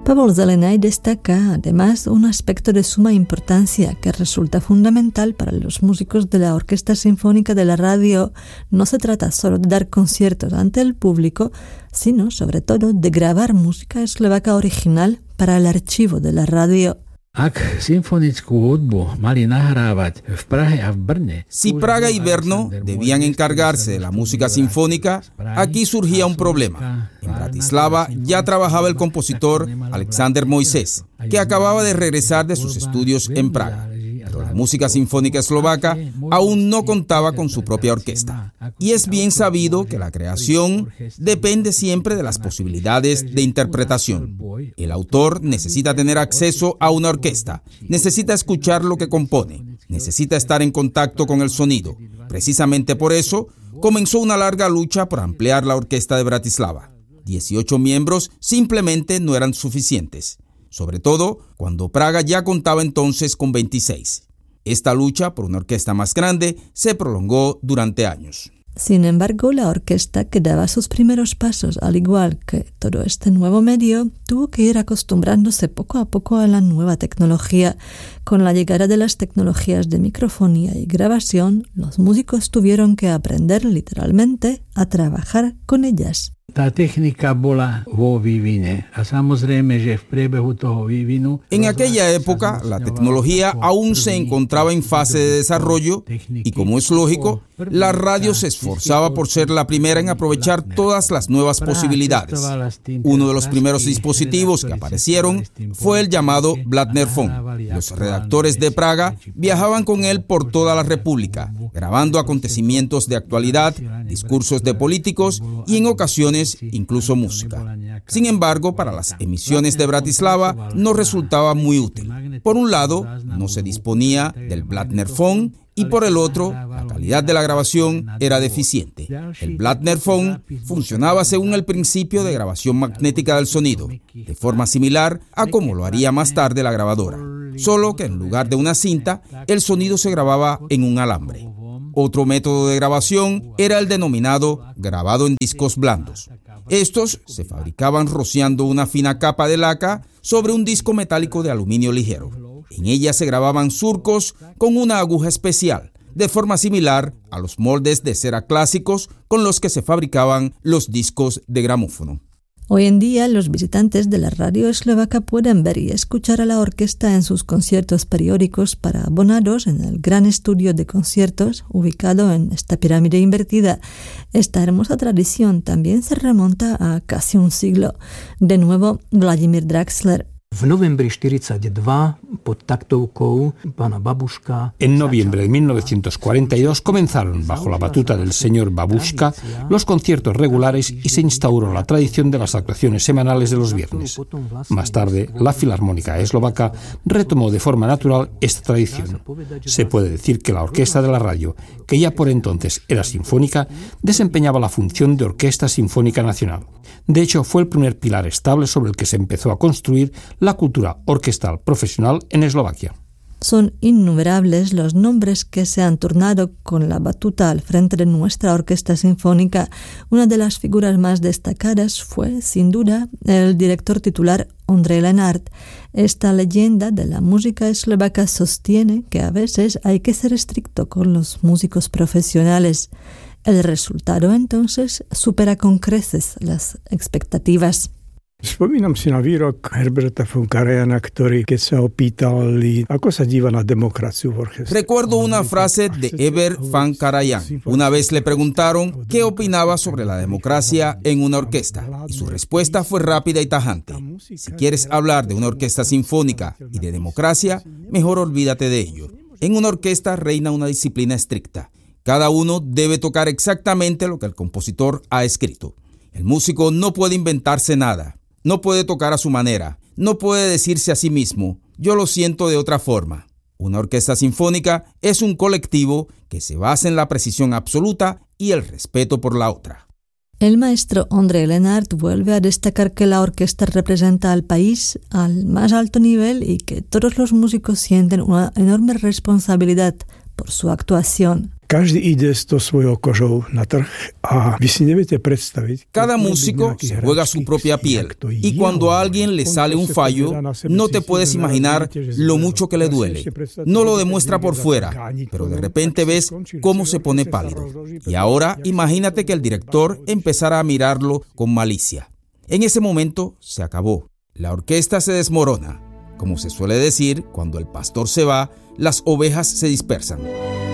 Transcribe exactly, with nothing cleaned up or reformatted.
Pavel Zelenay destaca además un aspecto de suma importancia que resulta fundamental para los músicos de la Orquesta Sinfónica de la Radio. No se trata solo de dar conciertos ante el público, sino sobre todo de grabar música eslovaca original para el archivo de la radio. Si Praga y Brno debían encargarse de la música sinfónica, aquí surgía un problema. En Bratislava ya trabajaba el compositor Alexander Moisés, que acababa de regresar de sus estudios en Praga. Pero la música sinfónica eslovaca aún no contaba con su propia orquesta. Y es bien sabido que la creación depende siempre de las posibilidades de interpretación. El autor necesita tener acceso a una orquesta, necesita escuchar lo que compone, necesita estar en contacto con el sonido. Precisamente por eso comenzó una larga lucha por ampliar la orquesta de Bratislava. dieciocho miembros simplemente no eran suficientes, sobre todo cuando Praga ya contaba entonces con veintiséis. Esta lucha por una orquesta más grande se prolongó durante años. Sin embargo, la orquesta que daba sus primeros pasos, al igual que todo este nuevo medio, tuvo que ir acostumbrándose poco a poco a la nueva tecnología. Con la llegada de las tecnologías de microfonía y grabación, los músicos tuvieron que aprender literalmente a trabajar con ellas. En aquella época, la tecnología aún se encontraba en fase de desarrollo y, como es lógico, la radio se esforzaba por ser la primera en aprovechar todas las nuevas posibilidades. Uno de los primeros dispositivos que aparecieron fue el llamado Blatnerfon. Los redactores de Praga viajaban con él por toda la República, grabando acontecimientos de actualidad, discursos de políticos y en ocasiones incluso música. Sin embargo, para las emisiones de Bratislava no resultaba muy útil. Por un lado, no se disponía del Blatnerfon y por el otro, la calidad de la grabación era deficiente. El Blatnerfon funcionaba según el principio de grabación magnética del sonido, de forma similar a como lo haría más tarde la grabadora, solo que en lugar de una cinta, el sonido se grababa en un alambre. Otro método de grabación era el denominado grabado en discos blandos. Estos se fabricaban rociando una fina capa de laca sobre un disco metálico de aluminio ligero. En ella se grababan surcos con una aguja especial, de forma similar a los moldes de cera clásicos con los que se fabricaban los discos de gramófono. Hoy en día, los visitantes de la radio eslovaca pueden ver y escuchar a la orquesta en sus conciertos periódicos para abonados en el gran estudio de conciertos ubicado en esta pirámide invertida. Esta hermosa tradición también se remonta a casi un siglo. De nuevo, Vladimír Draxler. En noviembre de mil novecientos cuarenta y dos comenzaron, bajo la batuta del señor Babuška, los conciertos regulares y se instauró la tradición de las actuaciones semanales de los viernes. Más tarde, la Filarmónica Eslovaca retomó de forma natural esta tradición. Se puede decir que la orquesta de la radio, que ya por entonces era sinfónica, desempeñaba la función de orquesta sinfónica nacional. De hecho, fue el primer pilar estable sobre el que se empezó a construir la cultura orquestal profesional en Eslovaquia. Son innumerables los nombres que se han turnado con la batuta al frente de nuestra orquesta sinfónica. Una de las figuras más destacadas fue, sin duda, el director titular Ondřej Lenart. Esta leyenda de la música eslovaca sostiene que a veces hay que ser estricto con los músicos profesionales. El resultado, entonces, supera con creces las expectativas. Spomínam si na výrok Herberta von Karajana, ktorý, keď sa ho pýtali, ako sa díva na demokraciu v orchestre. Recuerdo una frase de Herbert von Karajan. Una vez le preguntaron qué opinaba sobre la democracia en una orquesta, y su respuesta fue rápida y tajante. Si quieres hablar de una orquesta sinfónica y de democracia, mejor olvídate de ello. En una orquesta reina una disciplina estricta. Cada uno debe tocar exactamente lo que el compositor ha escrito. El músico no puede inventarse nada. No puede tocar a su manera, no puede decirse a sí mismo, yo lo siento de otra forma. Una orquesta sinfónica es un colectivo que se basa en la precisión absoluta y el respeto por la otra. El maestro Ondřej Lenart vuelve a destacar que la orquesta representa al país al más alto nivel y que todos los músicos sienten una enorme responsabilidad por su actuación. Cada músico se juega su propia piel, y cuando a alguien le sale un fallo, no te puedes imaginar lo mucho que le duele. No lo demuestra por fuera, pero de repente ves cómo se pone pálido. Y ahora imagínate que el director empezara a mirarlo con malicia. En ese momento se acabó. La orquesta se desmorona. Como se suele decir, cuando el pastor se va, las ovejas se dispersan.